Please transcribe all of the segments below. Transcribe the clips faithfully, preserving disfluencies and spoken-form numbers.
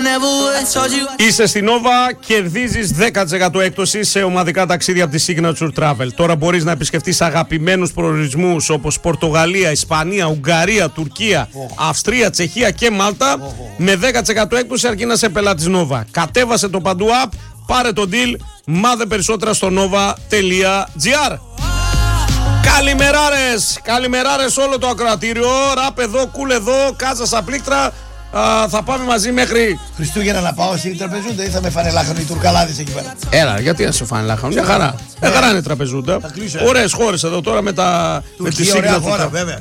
Είσαι στην Nova, κερδίζεις δέκα τοις εκατό έκπτωση σε ομαδικά ταξίδια από τη Signature Travel. Τώρα μπορείς να επισκεφτείς αγαπημένους προορισμούς όπως Πορτογαλία, Ισπανία, Ουγγαρία, Τουρκία, oh. Αυστρία, Τσεχία και Μάλτα oh. με δέκα τοις εκατό έκπτωση αρκεί να είσαι πελάτης Nova. Κατέβασε το παντού app, πάρε το deal, μάθε περισσότερα στο nova.gr. Καλημεράρες, καλημεράρες όλο το ακροατήριο. Ραπ εδώ, κουλ εδώ, κάτσα στα πλήκτρα. Α, θα πάμε μαζί μέχρι Χριστούγεννα να πάω στην τραπεζούντα ή θα με φανελάχανο οι Τουρκαλάδες εκεί πέρα? Έλα, γιατί να σε φανελάχανο, μια χαρά. Μια χαρά είναι τραπεζούντα. Ωραίες χώρες εδώ τώρα με τα. Τουρκία, ωραία χώρα, βέβαια.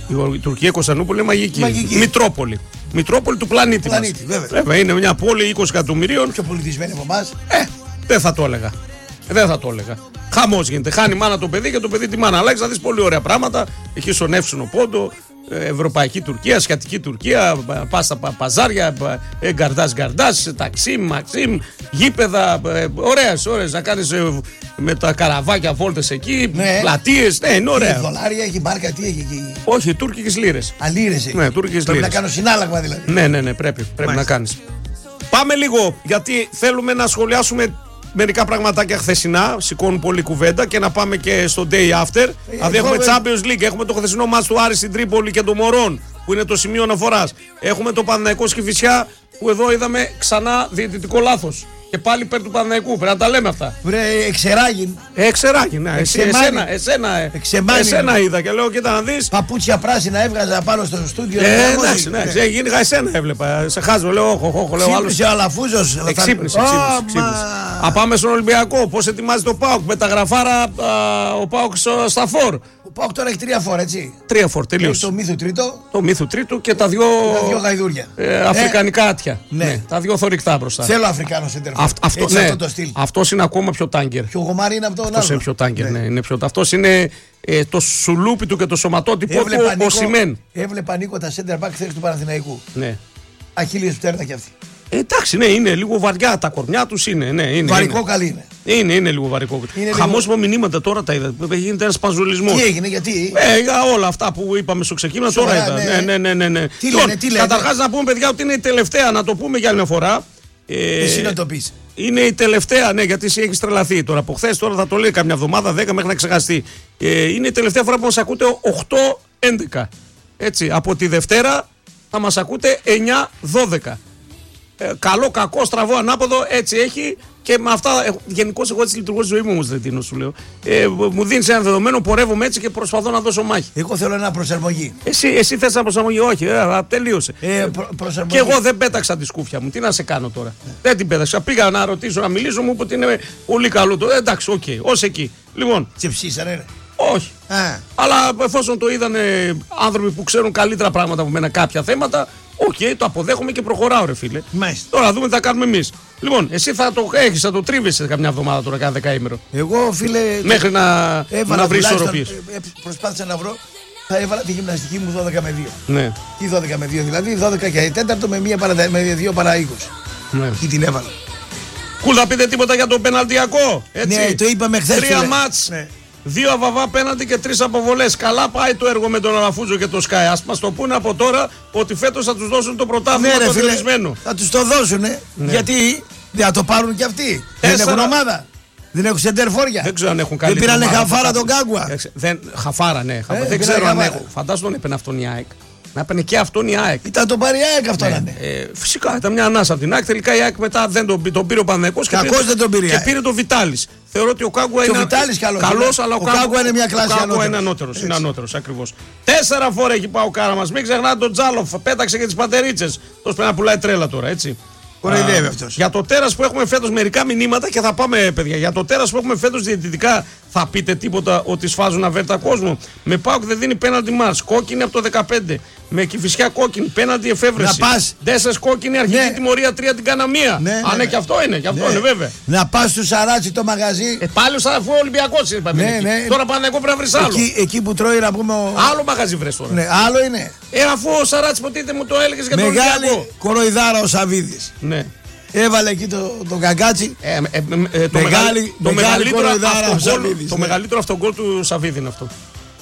Η Τουρκία Κωνσταντινούπολη είναι μαγική. Μαγική. Μητρόπολη. Μητρόπολη του πλανήτη, πλανήτη μας. βέβαια. Βέβαια, είναι μια πόλη είκοσι εκατομμυρίων. Πιο πολιτισμένη από εμάς. Ε, δεν θα το έλεγα. Δεν θα το έλεγα. Χαμός γίνεται. Χάνει μάνα το παιδί και το παιδί τη μάνα. Αλλάξει να δεις πολύ ωραία πράγματα. Εκεί στον Εύσυνο Πόντο. Ευρωπαϊκή Τουρκία, Ασιατική Τουρκία, πας στα παζάρια, γκαρντάς γκαρντάς, ταξίμ, μαξίμ, γήπεδα, ωραίες, ωραίες, να κάνεις με τα καραβάκια βόλτες εκεί, ναι. Πλατείες, ναι, είναι ωραία. Έχει δολάρια, έχει μπάρκα, τι έχει εκεί? Όχι, τουρκικές λίρες. Α, λίρες έχει. Ναι, τουρκικές πρέπει λίρες. να κάνω συνάλλαγμα δηλαδή. Ναι, ναι, ναι, πρέπει, πρέπει να κάνεις. Πάμε λίγο, γιατί θέλουμε να σχολιάσουμε μερικά πραγματάκια χθεσινά, σηκώνουν πολύ κουβέντα και να πάμε και στο day after. Δηλαδή έχουμε Champions League, έχουμε το χθεσινό μάτς του Άρη στην Τρίπολη και των Μωρών που είναι το σημείο αναφοράς. Έχουμε το Παναθηναϊκό Κηφισιά που εδώ είδαμε ξανά διαιτητικό λάθος. Και πάλι υπέρ του Παναθηναϊκού, πρέπει να τα λέμε αυτά. Βρε, εξεράγιν. Εξεράγιν, ναι. Εσύ, εσένα, εσένα, εσένα είδα και λέω, κοίτα να δεις. Παπούτσια πράσινα έβγαζα πάνω στο στούντιο. Ε, εντάξει, ναι, ναι. Γίνηκα εσένα έβλεπα. Σε χάζω, λέω, όχο, όχο, λέω άλλο. Ξύπνησε ο Αλαφούζος. Εξύπνησε, εξύπνησε. Α, πάμε στον Ολυμπιακό. Πώς ετοιμάζει το ΠΑΟΚ με τα γραφάρα ο ΠΑΟΚ στα φορ. Ο ΠΑΟΚ τώρα έχει τρία φορ, έτσι. Τρία φορ, τελείως. Το μύθου τρίτο. Το μύθου τρίτου και τα δυο, τα δυο γαϊδούρια. Ε, αφρικανικά άτια. Ναι. Ναι. Τα δυο θωρυκτά μπροστά. Θέλω Αφρικάνο σέντερφορ. Αυτό, αυτό, ναι. Αυτό το στυλ. Αυτός είναι ακόμα πιο τάγκερ. Πιο γομάρι είναι από τον άλλο. Αυτός είναι πιο τάγκερ, ναι. Ναι, είναι πιο... Αυτός είναι ε, το σουλούπι του και το σωματότυπο του ο Σιμέν. Έβλεπα Νίκο τα center back χθες του Παναθηναϊκού. Ναι. Αχίλιος πτέρνα κι αυτή. Ε, εντάξει, ναι, είναι λίγο βαριά τα κορμιά τους είναι. Ναι, είναι βαρικό είναι. καλή είναι. Είναι, είναι λίγο βαρικό. Χαμός λίγο... με μηνύματα τώρα τα είδα. Γίνεται ένας παζολισμός. Τι έγινε, γιατί. Ε, για όλα αυτά που είπαμε στο ξεκίνημα τώρα είδα. Ναι, ναι, ναι. ναι, ναι. Τι λένε, τι λένε. Καταρχάς να πούμε, παιδιά, ότι είναι η τελευταία, να το πούμε για άλλη μια φορά. Ε, Εσύ να το πεις. Είναι η τελευταία, ναι, γιατί εσύ έχεις τρελαθεί τώρα από χθες, τώρα θα το λέει καμιά εβδομάδα, δέκα μέχρι να ξεχαστεί. Ε, είναι η τελευταία φορά που μας ακούτε οκτώ έντεκα. Έτσι, από τη Δευτέρα θα μας ακούτε εννιά δώδεκα. Ε, καλό, κακό, στραβό, ανάποδο, έτσι έχει και με αυτά. Ε, γενικώς εγώ έτσι λειτουργώ στη ζωή μου όμως, Δετίνο, σου λέω. Ε, μου δίνεις ένα δεδομένο, πορεύομαι έτσι και προσπαθώ να δώσω μάχη. Εγώ θέλω ένα προσαρμογή. Εσύ, εσύ θες ένα προσαρμογή, όχι, ε, τελείωσε. Ε, προ, προσαρμογή. Και εγώ δεν πέταξα τη σκούφια μου, τι να σε κάνω τώρα. Ε. Δεν την πέταξα. Πήγα να ρωτήσω, να μιλήσω, μου είπε ότι είναι πολύ καλό το. Ε, εντάξει, οκ, okay, ως εκεί. Λοιπόν. Σε ψήσανε, όχι. Α. Αλλά εφόσον το είδανε άνθρωποι που ξέρουν καλύτερα πράγματα από μένα κάποια θέματα. Οκ, okay, το αποδέχομαι και προχωράω, ρε φίλε. Μάλιστα. Τώρα δούμε τι θα κάνουμε εμείς. Λοιπόν, εσύ θα το έχεις, θα το τρίβεις σε καμιά εβδομάδα τώρα, κάθε δεκαήμερο. Εγώ, φίλε. Μέχρι να, να βρεις ισορροπίες. Προσπάθησα να βρω. Θα έβαλα τη γυμναστική μου δώδεκα με δύο. Ναι. Τι δώδεκα με δύο, δηλαδή δώδεκα και τέταρτο με, μία παρα, με δύο παρά είκοσι. Ναι. Τι την έβαλα. Κουλ, θα πείτε τίποτα για το πεναλτιακό. Έτσι. Ναι, το είπαμε χθες. Τρία μάτς. Ναι. Δύο αβαβά πέναντι και τρεις αποβολές. Καλά πάει το έργο με τον Αλαφούζο και το Sky. Ας μας το πούνε από τώρα ότι φέτος θα τους δώσουν το πρωτάθλημα, ναι, το διορισμένο. Θα τους το δώσουν, ναι. Γιατί δεν θα το πάρουν κι αυτοί. Τέσσερα... Δεν έχουν ομάδα. Δεν έχουν σεντερφόρια. Δεν ξέρω αν έχουν καλή. Δεν πήρανε χαφάρα τον Κάγκουα. Δεν... Χαφάρα, ναι. Ε, δεν ξέρω αν έχουν. Φαντάζομαι τον έπαιρνε αυτόν η ΑΕΚ. Να έπαιρνε και αυτόν η ΑΕΚ. Ήταν το πάρει η ΑΕΚ αυτό, ναι, να είναι. Ε, φυσικά ήταν μια ανάσα από την ΑΕΚ. Τελικά η ΑΕΚ μετά δεν τον, τον πήρε ο Παναθηναϊκός και, και πήρε τον Βιτάλης. Θεωρώ ότι ο Κάγκουα είναι καλός, αλλά ο, ο Κάγκουα είναι μια κλάση ανώτερος. Είναι ανώτερος, είναι ανώτερος ακριβώς. Τέσσερα φορά έχει πάει ο Κάρα μας. Μην ξεχνάτε τον Τζάλοφ. Πέταξε και τις παντερίτσες. Τόσο πρέπει να πουλάει τρέλα τώρα, έτσι. Κοροϊδεύει αυτός. Για το τέρας που έχουμε φέτος, μερικά μηνύματα και θα πάμε, παιδιά. Για το τέρας που έχουμε φέτος διαιτητικά, θα πείτε τίποτα ότι σφάζουν αβέρτα κόσμο? Με ΠΑΟΚ δεν δίνει πέναλτι μάρς. Κόκκινη από το δεκαπέντε. Με Κηφισιά κόκκινη. Πέναλτι εφεύρεση. Να πας. Ντέσσερις κόκκινη, αρχική ναι. τιμωρία τρία την καναμία. Ναι, ναι, ναι. ναι, και αυτό είναι. Και αυτό ναι. είναι βέβαια. Να πας στο Σαράτσι το μαγαζί. Ε, πάλι ο Σαράφου Ολυμπιακός είναι. Ναι, ναι. Τώρα πάνε εγώ πρέπει να βρεις άλλο. Εκεί, εκεί που τρώει να πούμε. Ο... Άλλο μαγαζί βρες τώρα. Ναι, άλλο είναι. Ε, αφού ο Σαράτσι ποτέ μου το έλεγες για τον Ολυμπιακό. Μεγάλη κοροϊδάρα ο Σαββίδης. Ναι. Έβαλε εκεί το, το καγκάτσι. Ε, ε, ε, ε, το μεγάλη, το μεγάλη μεγαλύτερο, αυτογκόλ, το μεγαλύτερο αυτογκόλ του Σαββίδη είναι αυτό.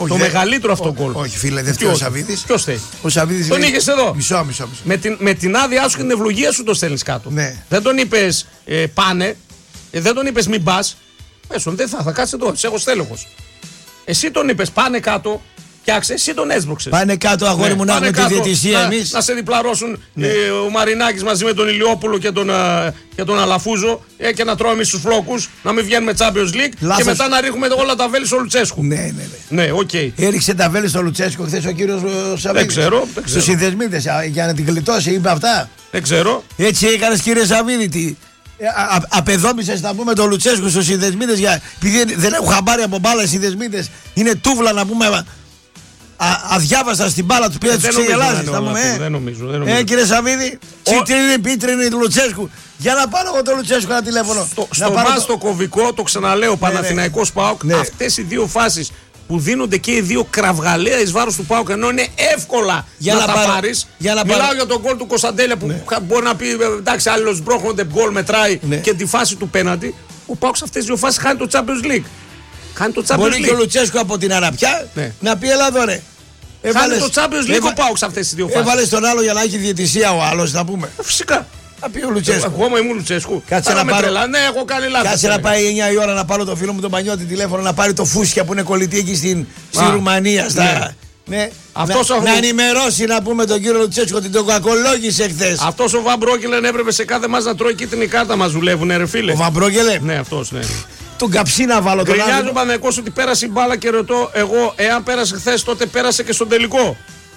Το μεγαλύτερο αυτό γκολ. Όχι, φίλε, δεν φταίει ο Σαββίδης. Ποιος θέλει? Ο Σαββίδης. Τον είχες εδώ. Μισό, μισό. μισό. Με την, με την άδειά σου και την ευλογία σου το στέλνεις κάτω. Ναι. Δεν τον είπες ε, πάνε, ε, δεν τον είπες μην πας. Πες τον, δεν θα, θα κάτσε εδώ, σε έχω στέλεχος. Εσύ τον είπες πάνε κάτω. Φτιάξε, εσύ τον έσβρωξες. Πάνε κάτω, αγόρι ναι, μου, να έχουμε τη διαιτησία να, εμείς. Να σε διπλαρώσουν ναι. ε, ο Μαρινάκης μαζί με τον Ηλιόπουλο και τον, ε, και τον Αλαφούζο ε, και να τρώμε εμείς τους φλόκους, να μην βγαίνουμε Champions League. Λάθος. Και μετά να ρίχνουμε όλα τα βέλη στο Λουτσέσκου. Ναι, ναι, ναι. Ναι, οκ. Okay. Έριξε τα βέλη στο Λουτσέσκου χθες ο κύριος Σαββίδης. Δεν ξέρω. Στους συνδεσμίτες για να την γλιτώσει, είπε αυτά. Δεν ξέρω. Έτσι έκανες, κύριε Σαββίδη. Απεδόμησες να πούμε τον Λουτσέσκου στους συνδεσμίτες για... επειδή δεν έχουν χαμπάρι από μπάλα οι συνδεσμίτες. Είναι τούβλα να πούμε. Α, αδιάβαστα στην μπάλα του πήρε του ξεγελάζεις. Δεν νομίζω. Δεν νομίζω. Ε, κύριε Σαββίδη, τσιτρίνη, πίτρινη του Λουτσέσκου. Για να πάρω εγώ τον Λουτσέσκου ένα τηλέφωνο. Στο, στο μας το... το κωβικό, το ξαναλέω, ναι, Παναθηναϊκός ναι. ΠΑΟΚ, ναι. αυτές οι δύο φάσεις που δίνονται και οι δύο κραυγαλαία εις βάρος του ΠΑΟΚ, ενώ είναι εύκολα για να, να τα πάρω, πάρεις. Για να Μιλάω πάρω. για τον γκολ του Κωνσταντέλια που ναι. μπορεί να πει εντάξει, άλλος μπρόχνονται γκολ μετράει ναι. και τη φάση του πέναντι. Ο ΠΑΟΚ σε αυτές τις δύο φάσεις χάνει το Champions League. Χάνει το Champions Μπορεί League. και ο Λουτσέσκου από την Αραπιά ναι. να πει έλα εδώ ρε. Χάνει το Champions League Έβα... ο ΠΑΟΚ σε αυτές τις δύο φάσεις. Έβαλες τον άλλο για να έχει διαιτησία ο άλλος, να πούμε. Φυσικά. Θα πει ο Λουτσέσκου. Εγώ ήμουν Λουτσέσκου. Κάτσε να πάρω. Ναι, έχω κάνει λάθος. Κάτσε να πάει εννιά η ώρα να πάρω το φίλο μου τον Πανιώτη τηλέφωνο να πάρει το φούσκια που είναι κολλητή εκεί στην Ρουμανία. Στα... Ναι. Αυτός να, ο... να ενημερώσει να πούμε τον κύριο Λουτσέσκου ότι τον κακολόγησε χθες. Αυτός ο Βαμπρόκελεν έπρεπε σε κάθε μας να τρώει κίτρινη κάρτα, μας δουλεύουνε ρε φίλε. Ο Βαμπρόκελεν. Ναι, αυτός, ναι. Τον καψί να βάλω τον άλλο. Γκρινιάζει ο Παναθηναϊκός ότι πέρασε η μπάλα και ρωτώ εγώ, εάν πέρασε χθες, τότε πέρασε και στον τελικό.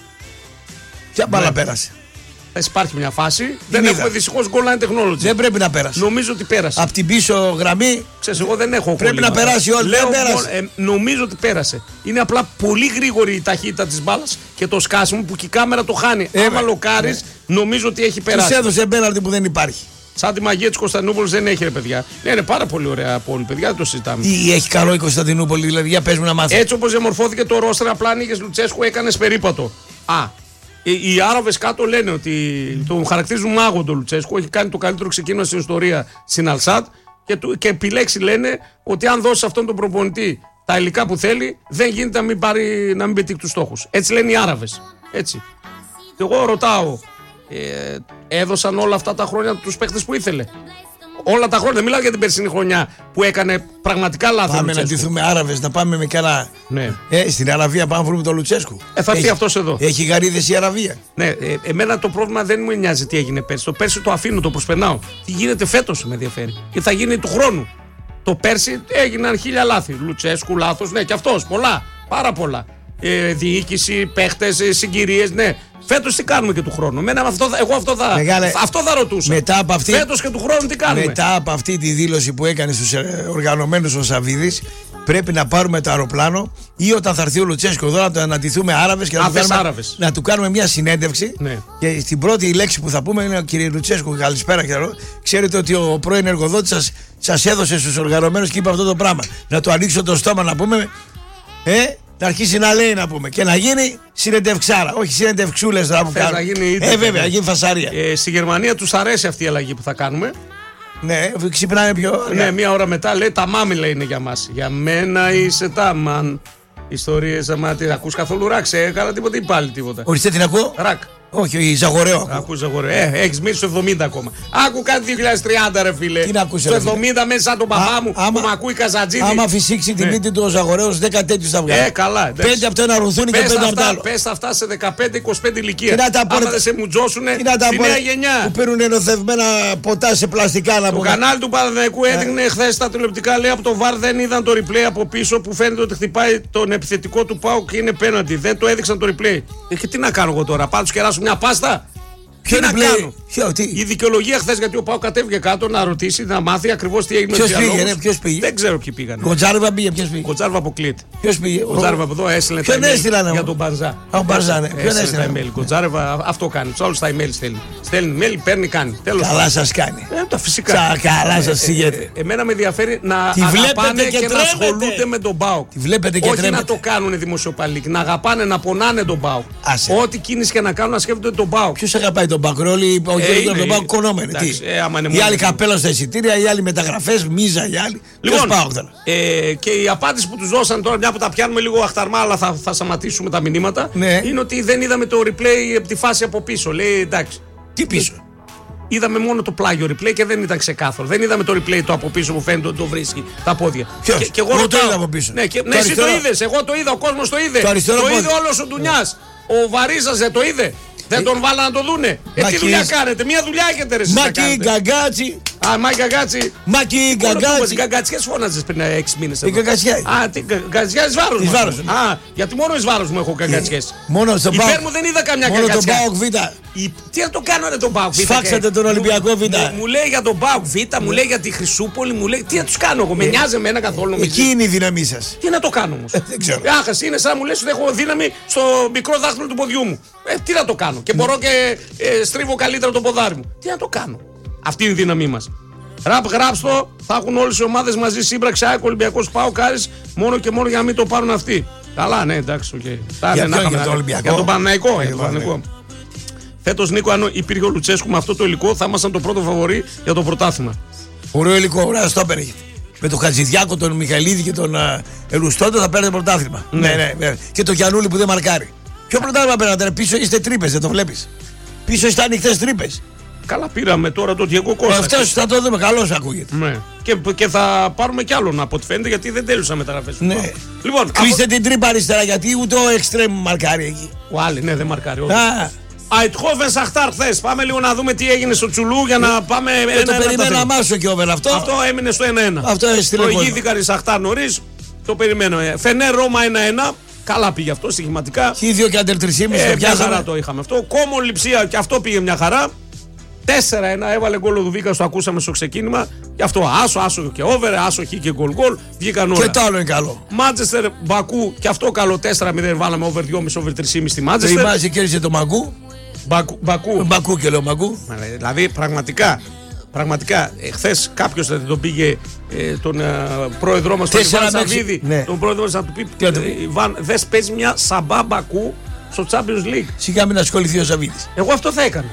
Ποια μπάλα ναι. πέρασε? Υπάρχει μια φάση. Την δεν είδα. Έχουμε δυστυχώς goal line technology. Δεν πρέπει να πέρασε. Νομίζω ότι πέρασε. Από την πίσω γραμμή. Ξέρεις, εγώ δεν έχω πρέπει κολλήμα. να περάσει όλη. Λέω, δεν πέρασε. Ε, νομίζω ότι πέρασε. Είναι απλά πολύ γρήγορη η ταχύτητα της μπάλας και το σκάσιμο που και η κάμερα το χάνει. Ε, Άμα λοκάρεις, ναι. νομίζω ότι έχει περάσει. Τους έδωσε πέναλτι που δεν υπάρχει. Σαν τη μαγεία της Κωνσταντινούπολης δεν έχει ρε παιδιά. Ναι, είναι πάρα πολύ ωραία πόλη, παιδιά, δεν το συζητάμε. Τι έχει καλό η Κωνσταντινούπολη, δηλαδή, για πες μου να μάθω. Έτσι όπως διαμορφώθηκε το ρόστερ, απλά ανοίγες Λουτσέσκου, έκανες περίπατο. Α. Οι Άραβες κάτω λένε ότι τον χαρακτηρίζουν μάγο τον Λουτσέσκου. Έχει κάνει το καλύτερο ξεκίνημα στην ιστορία στην Αλσάτ και, και επιλέξει λένε ότι αν δώσει αυτόν τον προπονητή τα υλικά που θέλει, δεν γίνεται να μην, πάρει, να μην πετύχει τους στόχους. Έτσι λένε οι Άραβες. Έτσι. Και εγώ ρωτάω, ε, έδωσαν όλα αυτά τα χρόνια τους παίχτες που ήθελε? Όλα τα χρόνια, δεν μιλάω για την περσινή χρονιά που έκανε πραγματικά λάθος. Πάμε να ντυθούμε Άραβες, να πάμε με καλά. Ναι. Ε, στην Αραβία πάμε να βρούμε τον Λουτσέσκου. Ε, θα έρθει αυτός εδώ. Έχει γαρίδες η Αραβία. Ναι, ε, εμένα το πρόβλημα δεν μου νοιάζει τι έγινε πέρσι. Το πέρσι το αφήνω, το προσπερνάω. Τι γίνεται φέτος με ενδιαφέρει. Και θα γίνει του χρόνου. Το πέρσι έγιναν χίλια λάθη. Λουτσέσκου, λάθος, ναι, και αυτός. Πολλά. Πάρα πολλά. Ε, διοίκηση, παίχτες, συγκυρίες, ναι. Φέτος τι κάνουμε και του χρόνου? Μένα, αυτό, εγώ αυτό θα, Μεγάλε, αυτό θα ρωτούσα. Μετά από αυτή, φέτος και του χρόνου τι κάνουμε? Μετά από αυτή τη δήλωση που έκανε στους οργανωμένους ο Σαββίδης, πρέπει να πάρουμε το αεροπλάνο ή όταν θα έρθει ο Λουτσέσκου εδώ να το αναντηθούμε Άραβες και να, του κάνουμε, να του κάνουμε μια συνέντευξη. Ναι. Και στην πρώτη λέξη που θα πούμε είναι: κύριε Λουτσέσκου, καλησπέρα. Και ξέρετε ότι ο πρώην εργοδότης σας, σας έδωσε στους οργανωμένους και είπε αυτό το πράγμα. Να του ανοίξω το στόμα να πούμε. Ε, να αρχίσει να λέει να πούμε και να γίνει συνεντευξάρα. Όχι συνεντευξούλες τώρα που κάνουν. Να γίνει, ε, βέβαια, να γίνει φασαρία. Ε, στη Γερμανία τους αρέσει αυτή η αλλαγή που θα κάνουμε. Ναι, ξυπνάνε πιο. Ναι, μία ώρα μετά λέει τα μάμιλα είναι για μας. Για μένα είσαι τα μαν. Ιστορίες, άμα την ακούς καθόλου ρακ, σε έκανα τίποτα ή πάλι τίποτα. Ορίστε την ακούω. Ρακ. Όχι, η Ζαγορέο. Ακούς Ζαγορέο. Ε, έχεις μείνει στο εβδομήντα ακόμα. Άκου κάτι δύο χιλιάδες τριάντα ρε φίλε. Τι να ακούσει, στο εβδομήντα μέσα σαν τον παπά μου άμα, που μ' ακούει Καζατζίδη. Άμα φυσήξει τη μύτη του ο Ζαγορέος, δέκα τέτοιους θα βγάλει. Ε, καλά. Πέντε από το ένα ρουθούνι και πέντε από το άλλο. Πες αυτά σε δεκαπέντε είκοσι πέντε ηλικία. Άμα δεν σε μουτζώσουνε στη νέα γενιά. Που παίρνουν ενωθευμένα ποτά σε πλαστικά να πούμε. Το κανάλι του Παναθηναϊκού έδειχνε χθες τα τηλεοπτικά, λέει από το βαρ δεν είδαν το replay από πίσω που φαίνεται ότι χτυπάει τον επιθετικό του ΠΑΟΚ και είναι πέναντι. Δεν το έδειξαν το replay. Και τι να κάνω εγώ τώρα, πάω του κεράσω μια πάστα. Ποιο να κάνω. Ποιο, η δικαιολογία χθες γιατί ο Πάο κατέβηκε κάτω να ρωτήσει, να μάθει ακριβώς τι έγινε. Ποιος πήγε, ναι, ποιος πήγε. Δεν ξέρω ποιοι πήγαν. Κοτζάρβα πήγε, ποιος πήγε. Κοτζάρβα αποκλείεται. Ποιος πήγε. Ο Κοτζάρβα από εδώ έστειλε τα email για τον Μπαρζά. Α, ο Μπαρζά, ναι. Ποιον έστειλε τα email. Κοτζάρβα αυτό κάνει. Του άλλου τα email στέλνει. Στέλνει email, παίρνει, κάνει. Καλά σας κάνει. Ε, τα φυσικά. Καλά σας συγγέται. Εμένα με ενδιαφέρει να αγαπάνε και να ασχολούνται με τον Πάο. Τη βλέπετε και όχι να το κάνουν δημοσιοπαλίκ. Να αγαπάνε, να πονάνε τον Πάο. Ό,τι κίνηση και να κάνουν να σκέφτονται τον Πάο. Ποιο αγαπάει τον Πάο, όλοι. δικαιολογούν από τον ΠΑΟΚ κονόμενοι. Οι άλλοι καπέλα στα εισιτήρια, οι άλλοι μεταγραφές, μίζα, οι άλλοι. Λοιπόν, ε, και η απάντηση που τους δώσαν τώρα, μια που τα πιάνουμε λίγο αχταρμά, αλλά θα, θα σταματήσουμε τα μηνύματα, ναι. είναι ότι δεν είδαμε το replay από τη φάση από πίσω. Λέει εντάξει. Τι πίσω? Είδαμε μόνο το πλάγιο replay και δεν ήταν ξεκάθαρο. Δεν είδαμε το replay το από πίσω που φαίνεται ότι το βρίσκει τα πόδια. Ποιος? Και, και εγώ, εγώ το είδα από πίσω. Ναι, και, το ναι εσύ το είδες. Εγώ το είδα. Ο κόσμος το είδε. Το, το είδε όλος ο Ντουνιάς. Ο Βαρίζας δεν το είδε. Δεν τον βάλα να το δούνε. Ε, τι δουλειά κάνετε, μία δουλειά έχετε ρε. Μάκη Γκαγκάτσι. Α, Μάκη Γκαγκάτσι. Μάκη Γκαγκάτσι. Οι Γκαγκατσιές φώναζες πριν έξι μήνες. Οι Γκαγκατσιές. Α, τι Γκαγκατσιές εις βάρος μου. Α, γιατί μόνο εις βάρος μου έχω Γκαγκατσιές. Μόνο στον ΠΑΟΚ. Υπέρ μου δεν είδα καμιά Γκαγκατσιά. Μόνο τον ΠΑΟΚ Β. Τι να το κάνω ρε τον ΠΑΟΚ Β. Σφάξατε τον Ολυμπιακό Β. Μου λέει για τον ΠΑΟΚ Β, μου λέει για τη Χρυσούπολη, μου λέει τι να τους κάνω εγώ. Με νοιάζει εμένα καθόλου. Εκεί είναι η δύναμή σας. Τι να το κάνω όμως. Δεν ξέρω. Άχας είναι σαν να μου λες ότι έχω δύναμη στο μικρό δάχτυλο του ποδιού μου. Ε, τι να το κάνω. Και μπορώ και ε, στρίβω καλύτερα το ποδάρι μου. Τι να το κάνω. Αυτή είναι η δύναμή μας. Ραπ, γράψτο, θα έχουν όλες οι ομάδες μαζί σύμπραξη. ΑΕΚ, Ολυμπιακός, ΠΑΟΚ, Άρης, μόνο και μόνο για να μην το πάρουν αυτοί. Καλά, ναι, εντάξει, οκ. Okay. Για, για, για τον Ολυμπιακό. Για τον Παναθηναϊκό. Για τον Παναθηναϊκό. Φέτος, Νίκο, αν υπήρχε ο Λουτσέσκου με αυτό το υλικό, θα ήμασταν το πρώτο φαβορί για το πρωτάθλημα. Ωραίο υλικό, ωραία, στο έπαιρνε. Με τον Χατζηδιάκο, τον Μιχαηλίδη και τον uh, Ελουστόντα θα παίρνετε πρωτάθλημα. Ναι. Ναι, ναι, ναι. Και τον Γιαννούλη που δεν μαρκάρει. Ποιο πρωτάθλημα παίρνατε, πίσω είστε τρύπες, δεν το βλέπεις. Πίσω είστε ανοιχτές τρύπες. Καλά, πήραμε τώρα το Διέγκο Κώστα. Αυτό θα το δούμε, καλώς ακούγεται. Ναι. Και, και θα πάρουμε κι άλλον από ό,τι φαίνεται γιατί δεν τέλειωσαν μεταγραφές. Ναι. Λοιπόν, κλείστε από... την τρύπα αριστερά γιατί ούτε ο εξτρέμ μαρκάρει εκεί. Ο άλλη, ναι, δεν μαρκάρει. Αιτχόβεν Σαχτάρ χθες. Πάμε λίγο να δούμε τι έγινε στο Τσουλού για να πάμε. Ε, το περιμένω αμάσο και όβεν αυτό. Αυτό έμεινε στο ένα ένα. Αυτό έστειλε. Προηγήθηκαν οι Σαχτάρ νωρίς. Το περιμένω. Φενέρ Ρώμα ένα ένα. Καλά πήγε αυτό στοιχηματικά. Χ δύο και αντέρ τρία κόμμα πέντε. Ε, μια χαρά το είχαμε αυτό. Κόμον Λειψία και αυτό πήγε μια χαρά. τέσσερα ένα έβαλε γκολ ο Δουβίκας, το ακούσαμε στο ξεκίνημα. Γι' αυτό άσο, άσο και over, άσο χ και γκολ γκολ. Βγήκαν όλα. Και το άλλο είναι καλό. Μάντσεστερ Μπακού και αυτό καλό τέσσερα μηδέν. Βάλαμε over δυόμισι, over τρία κόμμα πέντε στη Μάντσεστερ. Η Μάζη κέρδισε το Μαγκού. Μπακού. Μπακού. Μπακού και λέω Μαγκού. Δηλαδή πραγματικά. Πραγματικά, χθες κάποιος δεν τον πήγε ε, τον ε, πρόεδρό μας, τον Ιβάν Σαββίδη, ναι. τον πρόεδρό μας να του πει ε, Ιβάν, δες παίζει μια σαμπά Μπακού στο Champions League. Σιγά μην ασχοληθεί ο Σαββίδης. Εγώ αυτό θα έκανα.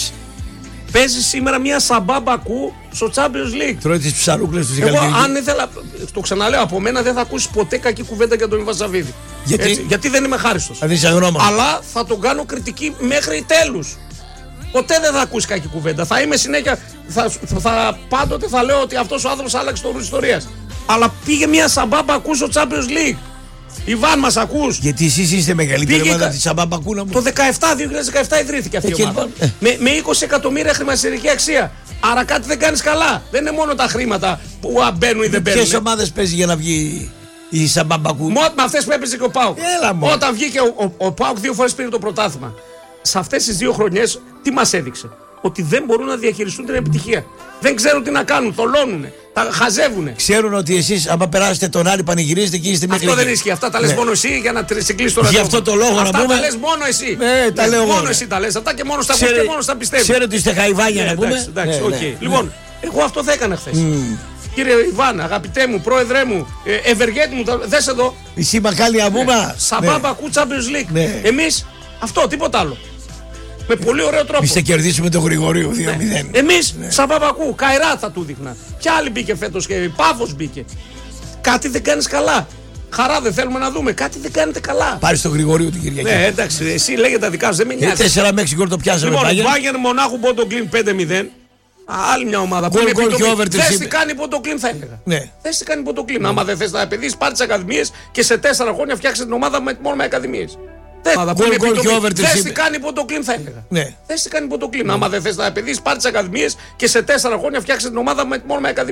Παίζει σήμερα μια σαμπά Μπακού στο Champions League. Τρώει τις ψαρούκλες του. Εγώ αν ήθελα, το ξαναλέω, από μένα δεν θα ακούσει ποτέ κακή κουβέντα για τον Ιβάν Σαββίδη. Γιατί? Έτσι, γιατί δεν είμαι χάριστος. Αλλά θα τον κάνω κριτική μέχρι τέλους. Ποτέ δεν θα ακούσει κακή κουβέντα. Θα είμαι συνέχεια. Θα, θα, θα, πάντοτε θα λέω ότι αυτός ο άνθρωπος άλλαξε το ρου ιστορίας. Αλλά πήγε μια σαμπάμπα ακού στο Champions League. Ιβάν, μας ακούς? Γιατί εσείς είστε μεγαλύτερη ομάδα τη σαμπάμπα ακού να μου. Το δεκαεπτά, δύο χιλιάδες δεκαεπτά ιδρύθηκε αυτή η ομάδα. Ε. Με, με είκοσι εκατομμύρια χρηματιστηρική αξία. Άρα κάτι δεν κάνεις καλά. Δεν είναι μόνο τα χρήματα που μπαίνουν ή δεν μπαίνουν. Ποιες ομάδες παίζει για να βγει η σαμπάμπα ακού? Μόνο με αυτές που έπαιζε και ο ΠΑΟΚ. Όταν βγήκε ο, ο, ο ΠΑΟΚ δύο φορές πήρε το πρωτάθλημα. Σε αυτές τις δύο χρονιές τι μας έδειξε? Ότι δεν μπορούν να διαχειριστούν την επιτυχία. Δεν ξέρουν τι να κάνουν, τολώνουνε, τα χαζεύουνε. Ξέρουν ότι εσείς, άμα περάσετε τον Άρη, πανηγυρίζετε και είστε μέχρι. Αυτό δεν ισχύει. Αυτά τα λες ναι. μόνο εσύ για να συγκλείσει το ραδιόφωνο. Γι' αυτό το λόγο αυτά να πούμε. τα λες μόνο εσύ. Ναι, τα ναι, λέω μόνο εγώ. εσύ τα λες. Αυτά και μόνο στα ακούς και μόνο στα πιστεύεις. Ξέρω ότι είστε χαϊβάνια να πούμε. Εντάξει, οκ. Λοιπόν, εγώ αυτό θα έκανα χθες. Κύριε Ιβάν, αγαπητέ μου, πρόεδρέ μου, ευεργέτη μου, δες εδώ. Η Σιμακάλη Αμπούμα. Σαμπάμπα Κου Champions League. Εμείς αυτό, τίποτα άλλο. Με πολύ ωραίο τρόπο. Εμείς θα κερδίσουμε τον Γρηγορίου δύο μηδέν. Ναι. Εμείς, ναι. σαν Παπακού, Καϊρά θα του δείχνα. Κι άλλοι μπήκε φέτος και Πάφος μπήκε. Κάτι δεν κάνεις καλά. Χαρά δεν θέλουμε να δούμε. Κάτι δεν κάνετε καλά. Πάρεις τον Γρηγορίου την Κυριακή. Ναι, εντάξει, εσύ λέγε τα δικά σου, δεν με νοιάζει. τέσσερα με έξι γκολ το πιάσαμε. Λοιπόν, Μπάγερ Μονάχου Πόντοκλιν πέντε μηδέν. Άλλη μια ομάδα. Γκολ γκολ και over τρία. Θες τι κάνει Πόντοκλιν, θα έλεγα. Ναι. Θες τι κάνει Πόντοκλιν. Άμα δεν θες να επενδύσεις, πάρε τις ακαδημίες και σε τέσσερα χρόνια φτιάξε την ομάδα μόνο με ακαδημίες. Θες τι κάνει Πόντοκλιν, θα έλεγα. Ναι. Θες τι κάνει Πόντοκλιν. Άμα δεν θες να επενδύσεις, πάρε τις ακαδημίες και σε τέσσερα χρόνια φτιάξε την ομάδα μόνο με ακαδημίες.